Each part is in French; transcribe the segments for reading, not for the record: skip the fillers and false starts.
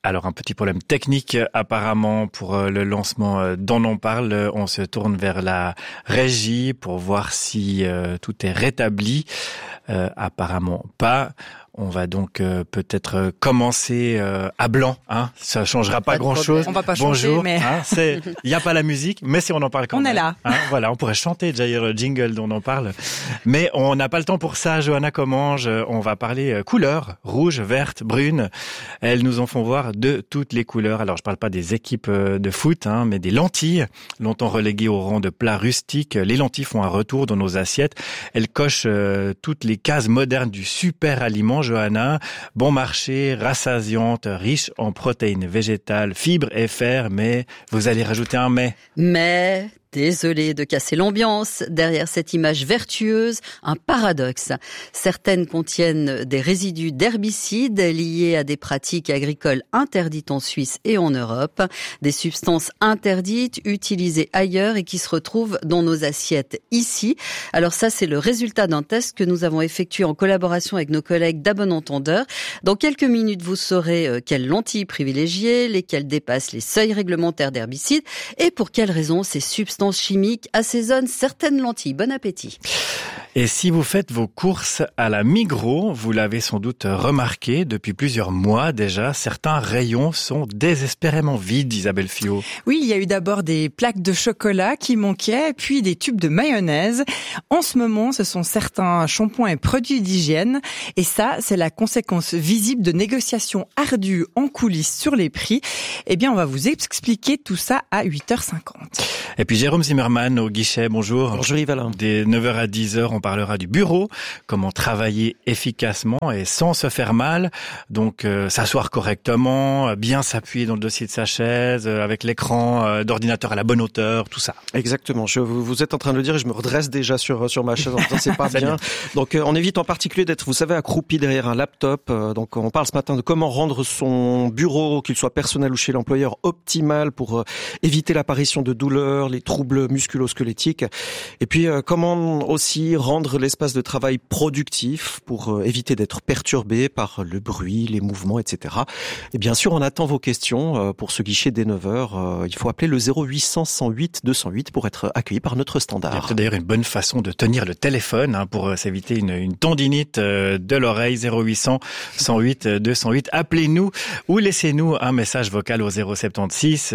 Alors un petit problème technique apparemment pour le lancement d'On en parle. On se tourne vers la régie pour voir si tout est rétabli. Apparemment pas. On va donc peut-être commencer à blanc. Ça changera pas grand-chose. On va pas Bonjour. chanter, mais Il y a pas la musique, mais si on en parle quand même. On est là. Voilà, on pourrait chanter déjà le jingle dont on parle, mais on n'a pas le temps pour ça. Johanna Commange, on va parler couleurs, rouge, verte, brune. Elles nous en font voir de toutes les couleurs. Alors je parle pas des équipes de foot, mais des lentilles, longtemps reléguées au rang de plats rustiques. Les lentilles font un retour dans nos assiettes. Elles cochent toutes les cases modernes du super aliment. Johanna, bon marché, rassasiante, riche en protéines végétales, fibres et fer, mais vous allez rajouter un mais. Mais, désolé de casser l'ambiance, derrière cette image vertueuse, un paradoxe. Certaines contiennent des résidus d'herbicides liés à des pratiques agricoles interdites en Suisse et en Europe, des substances interdites utilisées ailleurs et qui se retrouvent dans nos assiettes ici. Alors ça, c'est le résultat d'un test que nous avons effectué en collaboration avec nos collègues d'À Bon Entendeur. Dans quelques minutes, vous saurez quelles lentilles privilégier, lesquelles dépassent les seuils réglementaires d'herbicides et pour quelles raisons ces substances chimiques assaisonnent certaines lentilles. Bon appétit. Et si vous faites vos courses à la Migros, vous l'avez sans doute remarqué, depuis plusieurs mois déjà, certains rayons sont désespérément vides, Isabelle Fiot. oui, il y a eu d'abord des plaques de chocolat qui manquaient, puis des tubes de mayonnaise. En ce moment, ce sont certains shampoings et produits d'hygiène. Et ça, c'est la conséquence visible de négociations ardues en coulisses sur les prix. Eh bien, on va vous expliquer tout ça à 8h50. Et puis Jérôme Zimmermann au guichet, bonjour. Bonjour Yves-Alain. Dès 9h à 10h, on parlera du bureau, comment travailler efficacement et sans se faire mal. Donc s'asseoir correctement, bien s'appuyer dans le dossier de sa chaise, avec l'écran d'ordinateur à la bonne hauteur, tout ça. Exactement, vous êtes en train de le dire et je me redresse déjà sur ma chaise en disant c'est pas bien. Donc on évite en particulier d'être, vous savez, accroupi derrière un laptop. Donc on parle ce matin de comment rendre son bureau, qu'il soit personnel ou chez l'employeur, optimal pour éviter l'apparition de douleurs, les troubles musculo-squelettiques. Et puis comment aussi rendre l'espace de travail productif pour éviter d'être perturbé par le bruit, les mouvements, etc. Et bien sûr, on attend vos questions pour ce guichet dès 9h. Il faut appeler le 0800 108 208 pour être accueilli par notre standard. Il y a peut-être d'ailleurs une bonne façon de tenir le téléphone pour s'éviter une tendinite de l'oreille. 0800 108 208. Appelez-nous ou laissez-nous un message vocal au 076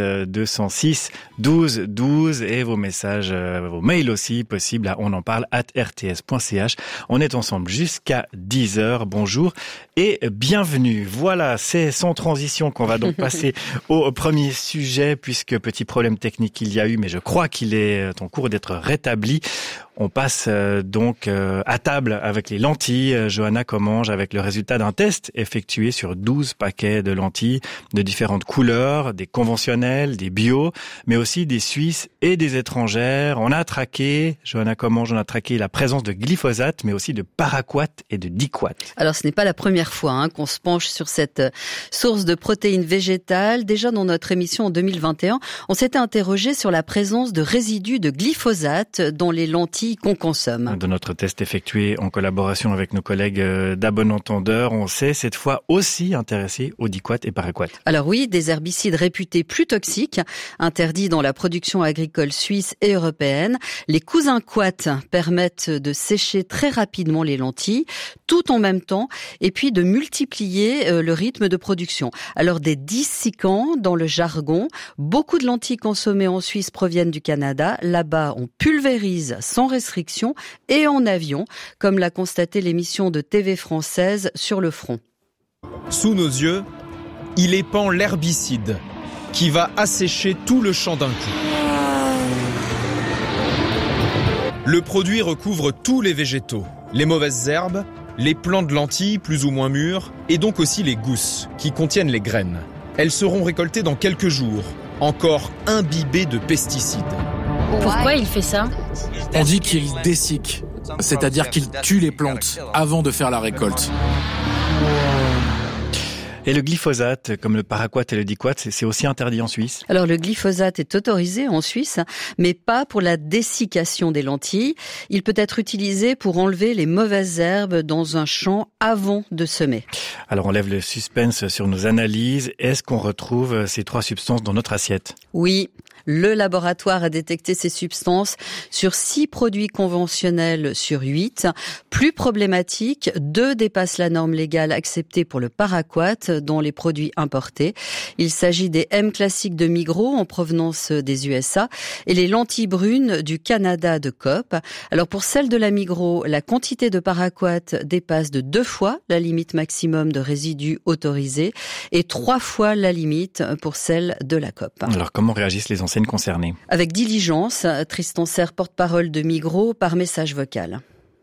206 12 12 et vos messages, vos mails aussi possibles à onenparle@rts.ch. On est ensemble jusqu'à 10h. Bonjour et bienvenue. Voilà, c'est sans transition qu'on va donc passer au premier sujet puisque petit problème technique il y a eu, mais je crois qu'il est en cours d'être rétabli. On passe donc à table avec les lentilles. Johanna Commange, avec le résultat d'un test effectué sur 12 paquets de lentilles de différentes couleurs, des conventionnelles, des bio, mais aussi des Suisses et des étrangères. On a traqué, Johanna Commange, la présence de glyphosate, mais aussi de paraquat et de diquat. Alors ce n'est pas la première fois qu'on se penche sur cette source de protéines végétales. Déjà dans notre émission en 2021, on s'était interrogé sur la présence de résidus de glyphosate dans les lentilles qu'on consomme. De notre test effectué en collaboration avec nos collègues d'À Bon Entendeur, on s'est cette fois aussi intéressé aux diquat et paraquat. Alors oui, des herbicides réputés plus toxiques, interdits dans la production agricole suisse et européenne. Les cousins quat permettent de sécher très rapidement les lentilles, tout en même temps, et puis de multiplier le rythme de production. Alors des dissicants dans le jargon, beaucoup de lentilles consommées en Suisse proviennent du Canada. Là-bas, on pulvérise sans restriction et en avion, comme l'a constaté l'émission de TV française Sur le front. Sous nos yeux, il épand l'herbicide qui va assécher tout le champ d'un coup. Le produit recouvre tous les végétaux, les mauvaises herbes, les plants de lentilles plus ou moins mûrs et donc aussi les gousses qui contiennent les graines. Elles seront récoltées dans quelques jours, encore imbibées de pesticides. Pourquoi il fait ça ? On dit qu'il dessique, c'est-à-dire qu'il tue les plantes avant de faire la récolte. Et le glyphosate, comme le paraquat et le diquat, c'est aussi interdit en Suisse? Alors le glyphosate est autorisé en Suisse, mais pas pour la dessiccation des lentilles. Il peut être utilisé pour enlever les mauvaises herbes dans un champ avant de semer. Alors on lève le suspense sur nos analyses. Est-ce qu'on retrouve ces 3 substances dans notre assiette? Oui. Le laboratoire a détecté ces substances sur 6 produits conventionnels sur 8. Plus problématique, 2 dépassent la norme légale acceptée pour le paraquat, dont les produits importés. Il s'agit des M classiques de Migros en provenance des USA et les lentilles brunes du Canada de Coop. Alors pour celles de la Migros, la quantité de paraquat dépasse de 2 fois la limite maximum de résidus autorisés et 3 fois la limite pour celle de la Coop. Alors comment réagissent les enseignes concernées? Avec diligence, Tristan Serre, porte-parole de Migros, par message vocal.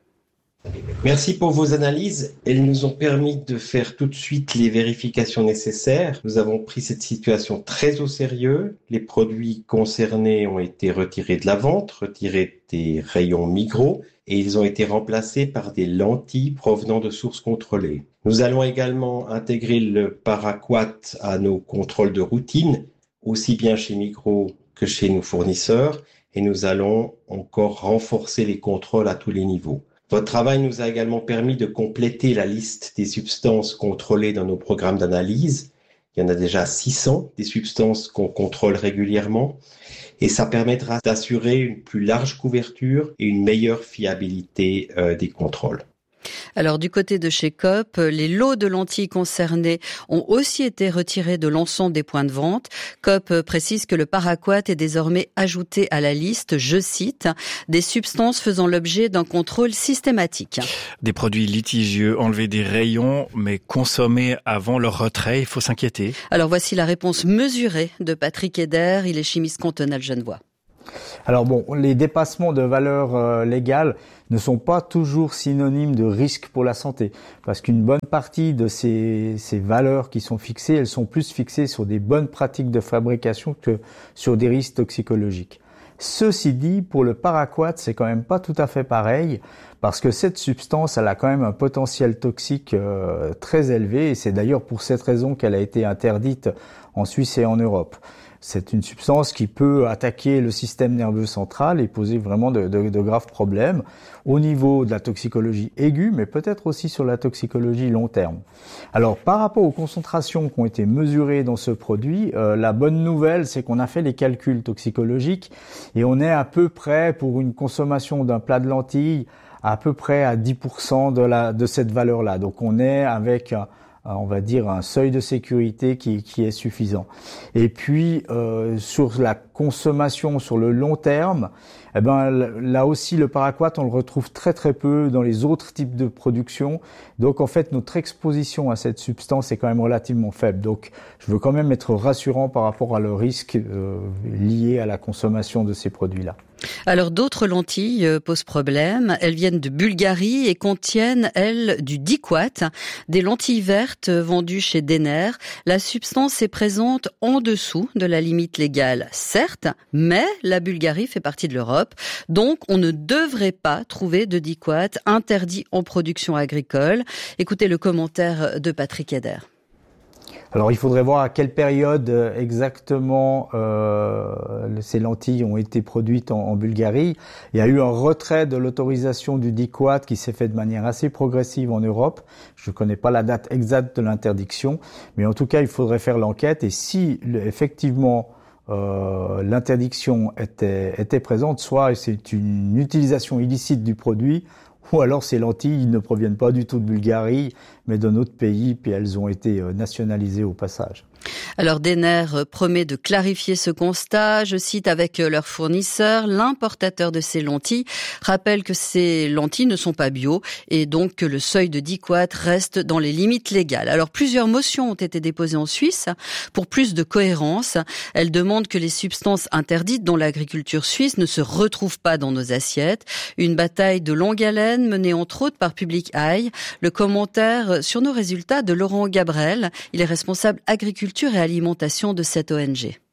Merci pour vos analyses. Elles nous ont permis de faire tout de suite les vérifications nécessaires. Nous avons pris cette situation très au sérieux. Les produits concernés ont été retirés de la vente, retirés des rayons Migros, et ils ont été remplacés par des lentilles provenant de sources contrôlées. Nous allons également intégrer le paraquat à nos contrôles de routine, aussi bien chez Migros que chez nos fournisseurs, et nous allons encore renforcer les contrôles à tous les niveaux. Votre travail nous a également permis de compléter la liste des substances contrôlées dans nos programmes d'analyse. Il y en a déjà 600 des substances qu'on contrôle régulièrement et ça permettra d'assurer une plus large couverture et une meilleure fiabilité des contrôles. Alors du côté de chez Coop, les lots de lentilles concernés ont aussi été retirés de l'ensemble des points de vente. Coop précise que le paraquat est désormais ajouté à la liste, je cite, des substances faisant l'objet d'un contrôle systématique. Des produits litigieux enlevés des rayons, mais consommés avant leur retrait, il faut s'inquiéter. Alors voici la réponse mesurée de Patrick Eder, il est chimiste cantonal genevois. Alors bon, les dépassements de valeurs légales ne sont pas toujours synonymes de risque pour la santé, parce qu'une bonne partie de ces valeurs qui sont fixées, elles sont plus fixées sur des bonnes pratiques de fabrication que sur des risques toxicologiques. Ceci dit, pour le paraquat, c'est quand même pas tout à fait pareil, parce que cette substance, elle a quand même un potentiel toxique très élevé, et c'est d'ailleurs pour cette raison qu'elle a été interdite en Suisse et en Europe. C'est une substance qui peut attaquer le système nerveux central et poser vraiment de graves problèmes au niveau de la toxicologie aiguë, mais peut-être aussi sur la toxicologie long terme. Alors, par rapport aux concentrations qui ont été mesurées dans ce produit, la bonne nouvelle, c'est qu'on a fait les calculs toxicologiques et on est à peu près, pour une consommation d'un plat de lentilles, à peu près à 10% de cette valeur-là. Donc, on est avec on va dire un seuil de sécurité qui est suffisant. Et puis sur la consommation sur le long terme, eh ben là aussi le paraquat on le retrouve très très peu dans les autres types de production. Donc en fait notre exposition à cette substance est quand même relativement faible. Donc je veux quand même être rassurant par rapport à le risque lié à la consommation de ces produits-là. Alors d'autres lentilles posent problème. Elles viennent de Bulgarie et contiennent, elles, du diquat, des lentilles vertes vendues chez Denner. La substance est présente en dessous de la limite légale, certes, mais la Bulgarie fait partie de l'Europe, donc on ne devrait pas trouver de diquat interdit en production agricole. Écoutez le commentaire de Patrick Eder. Alors il faudrait voir à quelle période exactement ces lentilles ont été produites en Bulgarie. Il y a eu un retrait de l'autorisation du diquat qui s'est fait de manière assez progressive en Europe. Je ne connais pas la date exacte de l'interdiction, mais en tout cas il faudrait faire l'enquête et si effectivement l'interdiction était présente, soit c'est une utilisation illicite du produit, ou alors ces lentilles ne proviennent pas du tout de Bulgarie, mais d'un autre pays, puis elles ont été nationalisées au passage. Alors Denner promet de clarifier ce constat. Je cite avec leur fournisseur, l'importateur de ces lentilles rappelle que ces lentilles ne sont pas bio et donc que le seuil de diquat reste dans les limites légales. Alors plusieurs motions ont été déposées en Suisse pour plus de cohérence. Elles demandent que les substances interdites dans l'agriculture suisse ne se retrouvent pas dans nos assiettes. Une bataille de longue haleine menée entre autres par Public Eye. Le commentaire sur nos résultats de Laurent Gabrel. Il est responsable agriculture et alimentation de cette ONG.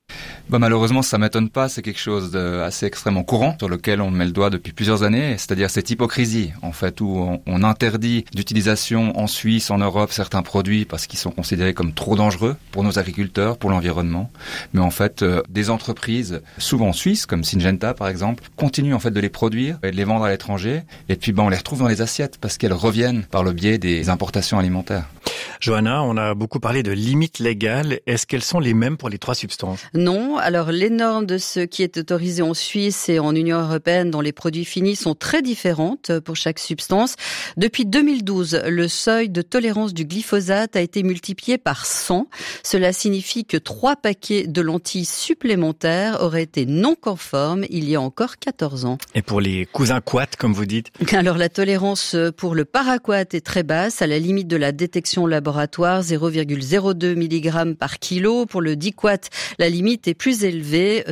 Malheureusement, ça m'étonne pas. C'est quelque chose d'assez extrêmement courant sur lequel on met le doigt depuis plusieurs années. C'est-à-dire cette hypocrisie, en fait, où on interdit d'utilisation en Suisse, en Europe, certains produits parce qu'ils sont considérés comme trop dangereux pour nos agriculteurs, pour l'environnement. Mais en fait, des entreprises, souvent suisses, comme Syngenta par exemple, continuent en fait de les produire et de les vendre à l'étranger. Et puis, on les retrouve dans les assiettes parce qu'elles reviennent par le biais des importations alimentaires. Johanna, on a beaucoup parlé de limites légales. Est-ce qu'elles sont les mêmes pour les 3 substances? Non. Alors, les normes de ce qui est autorisé en Suisse et en Union européenne dans les produits finis sont très différentes pour chaque substance. Depuis 2012, le seuil de tolérance du glyphosate a été multiplié par 100. Cela signifie que 3 paquets de lentilles supplémentaires auraient été non conformes il y a encore 14 ans. Et pour les cousins quat, comme vous dites? Alors, la tolérance pour le paraquat est très basse, à la limite de la détection laboratoire, 0,02 mg par kilo. Pour le diquat, la limite est plus élevée,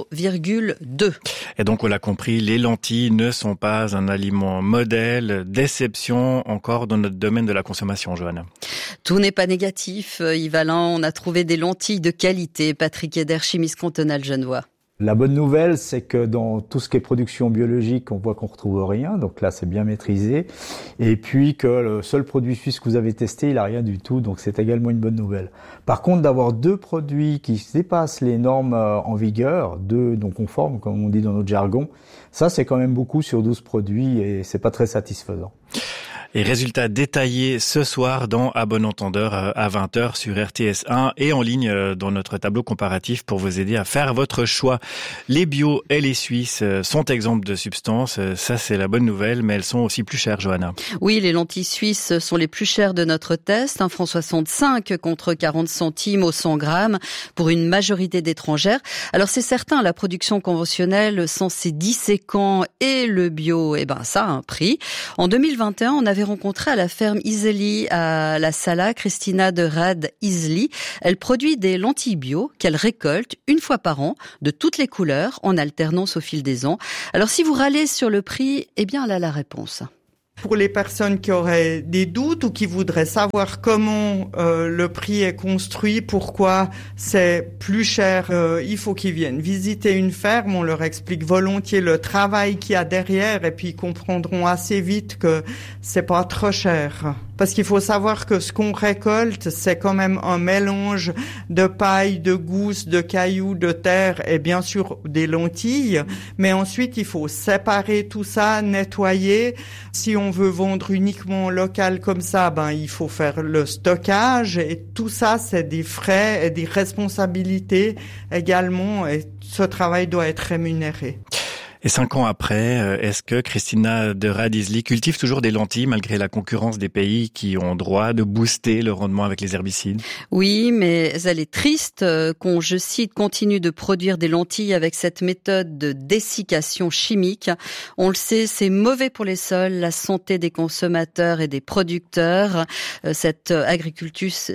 0,2. Et donc, on l'a compris, les lentilles ne sont pas un aliment modèle. Déception encore dans notre domaine de la consommation, Johanna. Tout n'est pas négatif, Yvalin. On a trouvé des lentilles de qualité. Patrick Eder, chimiste cantonal genevois. La bonne nouvelle, c'est que dans tout ce qui est production biologique, on voit qu'on retrouve rien. Donc là, c'est bien maîtrisé. Et puis que le seul produit suisse que vous avez testé, il a rien du tout. Donc c'est également une bonne nouvelle. Par contre, d'avoir 2 produits qui dépassent les normes en vigueur, 2 non conformes, comme on dit dans notre jargon, ça, c'est quand même beaucoup sur 12 produits et c'est pas très satisfaisant. Et résultats détaillés ce soir dans À bon entendeur à 20h sur RTS1 et en ligne dans notre tableau comparatif pour vous aider à faire votre choix. Les bio et les suisses sont exemples de substances. Ça, c'est la bonne nouvelle, mais elles sont aussi plus chères, Johanna. Oui, les lentilles suisses sont les plus chères de notre test. 1,65 franc contre 40 centimes au 100 grammes pour une majorité d'étrangères. Alors, c'est certain, la production conventionnelle sans ses disséquants et le bio, ça a un prix. En 2021, on avait rencontré à la ferme Iseli à la Sala Christina de Rad Iseli. Elle produit des lentilles bio qu'elle récolte une fois par an de toutes les couleurs en alternance au fil des ans. Alors si vous râlez sur le prix, elle a la réponse. Pour les personnes qui auraient des doutes ou qui voudraient savoir comment le prix est construit, pourquoi c'est plus cher, il faut qu'ils viennent visiter une ferme. On leur explique volontiers le travail qu'il y a derrière et puis ils comprendront assez vite que c'est pas trop cher. Parce qu'il faut savoir que ce qu'on récolte, c'est quand même un mélange de paille, de gousse, de cailloux, de terre et bien sûr des lentilles. Mais ensuite, il faut séparer tout ça, nettoyer. Si on veut vendre uniquement local comme ça, il faut faire le stockage. Et tout ça, c'est des frais et des responsabilités également. Et ce travail doit être rémunéré. Et 5 ans après, est-ce que Christina de Rad Iseli cultive toujours des lentilles malgré la concurrence des pays qui ont droit de booster le rendement avec les herbicides? Oui, mais elle est triste qu'on, je cite, continue de produire des lentilles avec cette méthode de dessiccation chimique. On le sait, c'est mauvais pour les sols, la santé des consommateurs et des producteurs. Cette agricultrice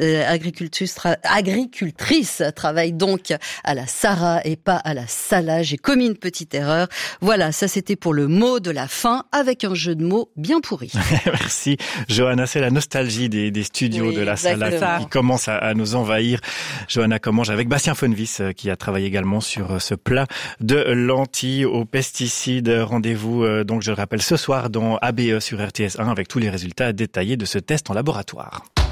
travaille donc à la Sarah et pas à la Sala. J'ai commis une petite erreur. Voilà, ça c'était pour le mot de la fin avec un jeu de mots bien pourri. Merci Johanna, c'est la nostalgie des studios de la Sala qui commence à nous envahir. Johanna Commange avec Bastien Fonvis qui a travaillé également sur ce plat de lentilles aux pesticides. Rendez-vous donc je le rappelle ce soir dans ABE sur RTS1 avec tous les résultats détaillés de ce test en laboratoire.